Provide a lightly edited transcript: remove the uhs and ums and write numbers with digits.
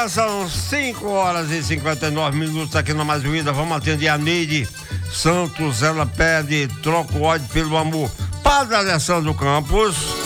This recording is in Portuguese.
Agora são 5h59 aqui na Mais Vida. Vamos atender a Neide Santos. Ela pede: troca o ódio pelo amor. Padre Alessandro Campos.